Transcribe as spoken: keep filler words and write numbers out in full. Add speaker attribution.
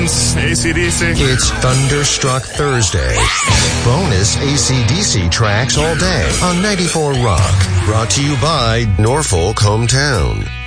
Speaker 1: A C D C.
Speaker 2: It's Thunderstruck Thursday. Bonus A C D C tracks all day on ninety-four Rock. Brought to you by Norfolk Hometown.